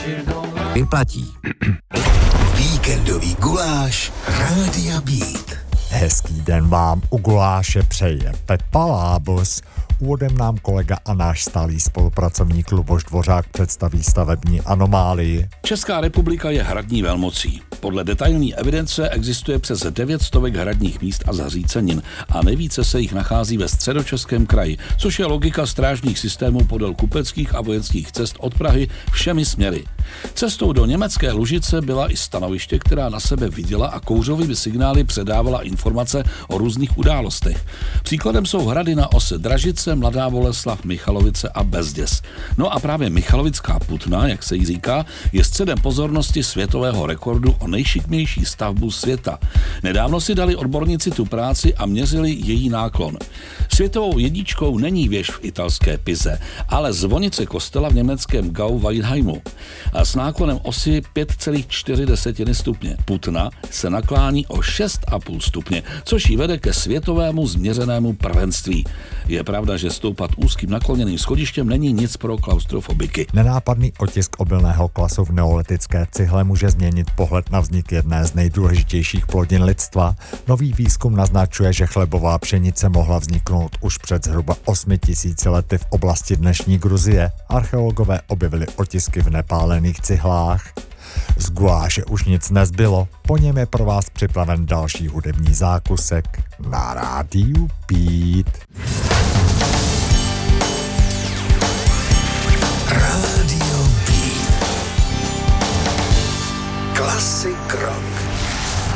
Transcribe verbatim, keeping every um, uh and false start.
Vyplatí. Víkendový guláš Rádia Beat. Hezký den vám u guláše přeje Pepa Lábus. Úvodem nám kolega a náš stálý spolupracovník Luboš Dvořák představí stavební anomálii. Česká republika je hradní velmocí. Podle detailní evidence existuje přes devět stovek hradních míst a zařícenin a nejvíce se jich nachází ve Středočeském kraji, což je logika strážních systémů podél kupeckých a vojenských cest od Prahy všemi směry. Cestou do německé Lužice byla i stanoviště, která na sebe viděla a kouřovými signály předávala informace o různých událostech. Příkladem jsou hrady na ose Dražice, Mladá Boleslav, Michalovice a Bezděz. No a právě Michalovická Putna, jak se jí říká, je středem pozornosti světového rekordu o nejšikmější stavbu světa. Nedávno si dali odborníci tu práci a měřili její náklon. Světovou jedničkou není věž v italské Pize, ale zvonice kostela v německém Gau Weidheimu. A s náklonem osy pět celá čtyři stupně. Putna se naklání o šest celá pět stupně, což ji vede ke světovému změřenému prvenství. Je pravda, že stoupat úzkým nakloněným schodištěm není nic pro klaustrofobiky. Nenápadný otisk obilného klasu v neolitické cihle může změnit pohled na vznik jedné z nejdůležitějších plodin lidstva. Nový výzkum naznačuje, že chlebová pšenice mohla vzniknout už před zhruba osmi tisíci lety v oblasti dnešní Gruzie. Archeologové objevili otisky v nepálených cihlách. Z guláše už nic nezbylo, po něm je pro vás připraven další hudební zákusek na rádiu Beat. Rádio Beat. Classic rock.